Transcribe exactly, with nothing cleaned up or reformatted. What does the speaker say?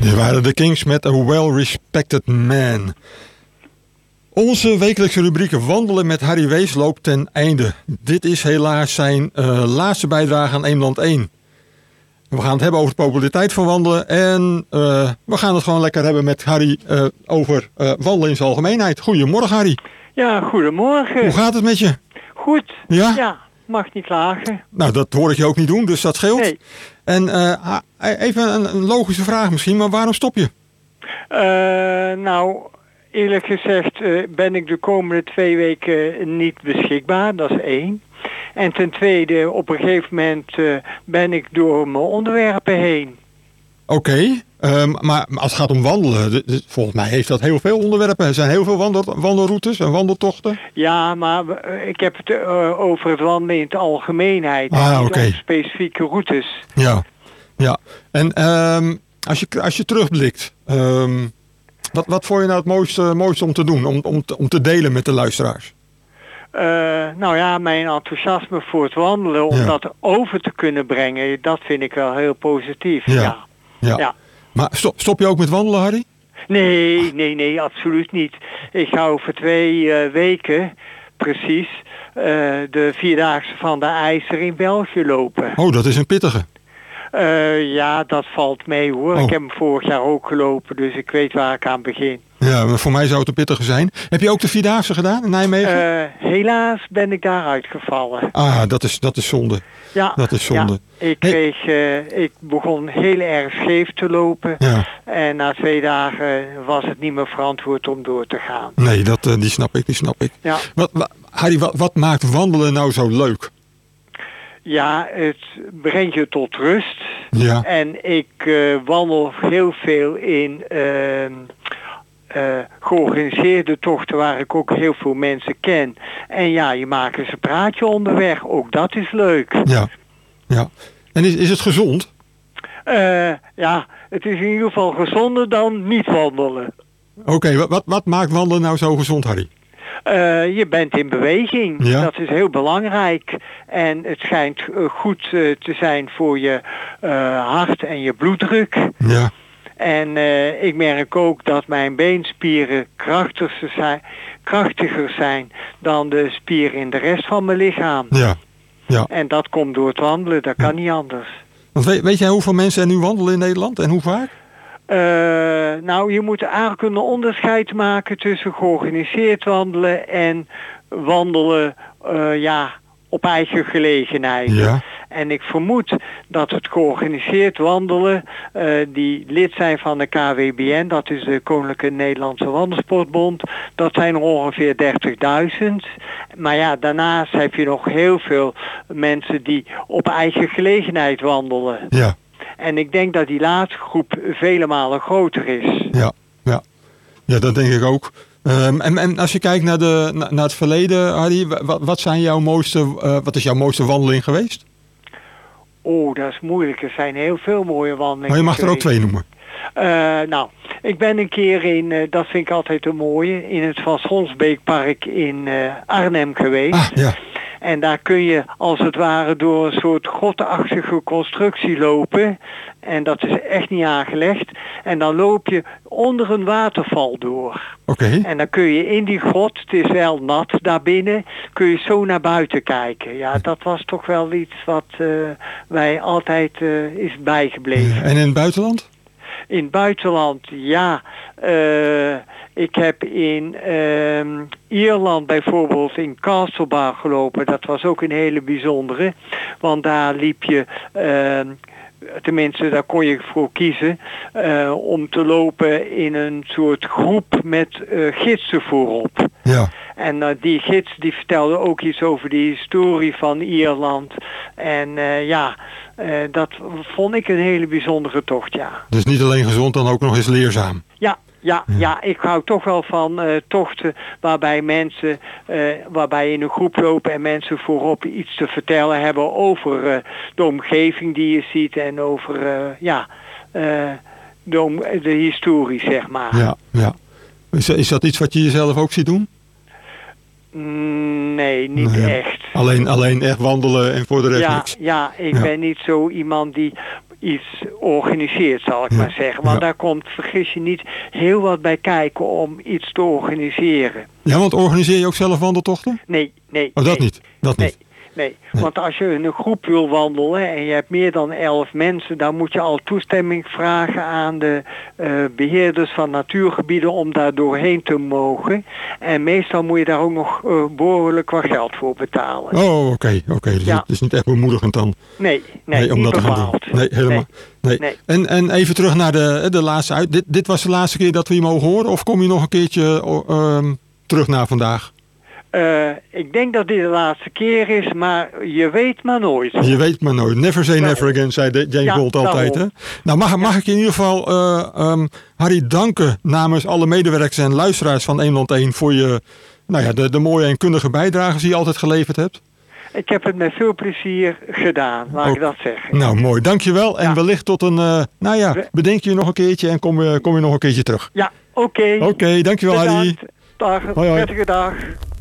Dit waren de Kings met A Well-Respected Man. Onze wekelijkse rubriek Wandelen met Harry Wees loopt ten einde. Dit is helaas zijn uh, laatste bijdrage aan één land één. We gaan het hebben over de populariteit van wandelen. En uh, we gaan het gewoon lekker hebben met Harry uh, over uh, wandelen in zijn algemeenheid. Goedemorgen, Harry. Ja, goedemorgen. Hoe gaat het met je? Goed. Ja? Ja, mag niet klagen. Nou, dat hoor ik je ook niet doen, dus dat scheelt. Nee. En uh, even een, een logische vraag misschien, maar waarom stop je? Uh, nou, eerlijk gezegd uh, ben ik de komende twee weken niet beschikbaar. Dat is één. En ten tweede, op een gegeven moment uh, ben ik door mijn onderwerpen heen. Oké, okay, um, maar als het gaat om wandelen, de, de, volgens mij heeft dat heel veel onderwerpen. Er zijn heel veel wandel, wandelroutes en wandeltochten. Ja, maar uh, ik heb het uh, over het wandelen in het algemeenheid. Ah, niet okay. over specifieke routes. Ja, ja. En um, als, je, als je terugblikt, um, wat, wat vond je nou het mooiste, mooiste om te doen, om, om, te, om te delen met de luisteraars? Uh, nou ja, mijn enthousiasme voor het wandelen, om ja. dat over te kunnen brengen, dat vind ik wel heel positief. Ja. Ja. Ja. ja. Maar stop, stop je ook met wandelen, Harry? Nee, nee, nee, absoluut niet. Ik ga over twee uh, weken, precies, uh, de Vierdaagse van de IJzer in België lopen. Oh, dat is een pittige. Uh, ja, dat valt mee hoor. Oh. Ik heb hem vorig jaar ook gelopen, dus ik weet waar ik aan begin. Ja, maar voor mij zou het een pittige zijn. Heb je ook de Vierdaagse gedaan in Nijmegen? Uh, helaas ben ik daar uitgevallen. Ah, dat is, dat is zonde. Ja, dat is zonde. Ja. Ik, kreeg, uh, ik begon heel erg scheef te lopen. Ja. En na twee dagen was het niet meer verantwoord om door te gaan. Nee, dat, uh, die snap ik, die snap ik. Ja. Wat, wat, Harry, wat, wat maakt wandelen nou zo leuk? Ja, het brengt je tot rust. Ja. En ik uh, wandel heel veel in uh, uh, georganiseerde tochten waar ik ook heel veel mensen ken. En ja, je maakt eens een praatje onderweg. Ook dat is leuk. Ja, ja. En is, is het gezond? Uh, ja, het is in ieder geval gezonder dan niet wandelen. Oké, okay, wat, wat, wat maakt wandelen nou zo gezond, Harry? Uh, je bent in beweging. Ja. Dat is heel belangrijk. En het schijnt uh, goed uh, te zijn voor je uh, hart en je bloeddruk. Ja. En uh, ik merk ook dat mijn beenspieren krachtiger zijn, krachtiger zijn dan de spieren in de rest van mijn lichaam. Ja. Ja. En dat komt door het wandelen, dat kan niet anders. Want weet, weet jij hoeveel mensen er nu wandelen in Nederland en hoe vaak? Uh, nou, je moet eigenlijk een onderscheid maken tussen georganiseerd wandelen en wandelen uh, ja, op eigen gelegenheid. Ja. En ik vermoed dat het georganiseerd wandelen, uh, die lid zijn van de K W B N, dat is de Koninklijke Nederlandse Wandelsportbond, dat zijn er ongeveer dertigduizend. Maar ja, daarnaast heb je nog heel veel mensen die op eigen gelegenheid wandelen. Ja. En ik denk dat die laatste groep vele malen groter is. Ja, ja. Ja, dat denk ik ook. Um, en, en als je kijkt naar, de, naar het verleden, Harry, wat, wat, zijn jouw mooiste, uh, wat is jouw mooiste wandeling geweest? Oh, dat is moeilijk. Er zijn heel veel mooie wandelingen. Maar je mag geweest. er ook twee noemen. Uh, nou, ik ben een keer in, uh, dat vind ik altijd een mooie, in het Van Schonsbeekpark in uh, Arnhem geweest. Ah, ja. En daar kun je als het ware door een soort grotachtige constructie lopen. En dat is echt niet aangelegd. En dan loop je onder een waterval door. Oké. Okay. En dan kun je in die grot, het is wel nat daarbinnen, kun je zo naar buiten kijken. Ja, dat was toch wel iets wat uh, mij altijd uh, is bijgebleven. Ja, en in het buitenland? In het buitenland, ja. Uh, ik heb in uh, Ierland bijvoorbeeld in Castlebar gelopen. Dat was ook een hele bijzondere. Want daar liep je, uh, tenminste daar kon je voor kiezen, uh, om te lopen in een soort groep met uh, gidsen voorop. Ja. En uh, die gids die vertelde ook iets over de historie van Ierland. En uh, ja, uh, dat vond ik een hele bijzondere tocht, ja. Dus niet alleen gezond, dan ook nog eens leerzaam. Ja, ja, ja. ja ik hou toch wel van uh, tochten waarbij mensen, uh, waarbij je in een groep lopen en mensen voorop iets te vertellen hebben over uh, de omgeving die je ziet en over, uh, ja, uh, de, om, de historie, zeg maar. Ja, ja. Is, is dat iets wat je jezelf ook ziet doen? Nee, niet nee, echt. Alleen, alleen echt wandelen en voor de rest ja, niks. Ja, ik ja. ben niet zo iemand die iets organiseert, zal ik Ja, maar zeggen. Want ja. daar komt, vergis je niet, heel wat bij kijken om iets te organiseren. Ja, want organiseer je ook zelf wandeltochten? Nee, nee. Oh, dat nee, niet. Dat nee. niet. Nee, Nee. want als je in een groep wil wandelen en je hebt meer dan elf mensen, dan moet je al toestemming vragen aan de uh, beheerders van natuurgebieden om daar doorheen te mogen. En meestal moet je daar ook nog uh, behoorlijk wat geld voor betalen. Oh, oké. Okay, oké. Okay. Dus Ja. het is niet echt bemoedigend dan. Nee, nee, nee om niet dat te gaan bepaald. doen. Nee, helemaal. Nee. Nee. En, en even terug naar de, de laatste uit. Dit, dit was de laatste keer dat we je mogen horen? Of kom je nog een keertje uh, terug naar vandaag? Uh, ik denk dat dit de laatste keer is, maar je weet maar nooit. Je weet maar nooit. Never say Ja. never again, zei de James Ja, Bond altijd. Hè? Nou, mag, mag ik je in ieder geval, uh, um, Harry, danken namens alle medewerkers en luisteraars van Eemland één voor je, nou ja, de, de mooie en kundige bijdrages die je altijd geleverd hebt. Ik heb het met veel plezier gedaan, laat Oh. ik dat zeggen. Nou, mooi. Dankjewel. En Ja. wellicht tot een, uh, nou ja, bedenk je nog een keertje en kom, uh, kom je nog een keertje terug. Ja, oké. Oké, okay, dankjewel, Harry. Dag, hoi, hoi. prettige dag.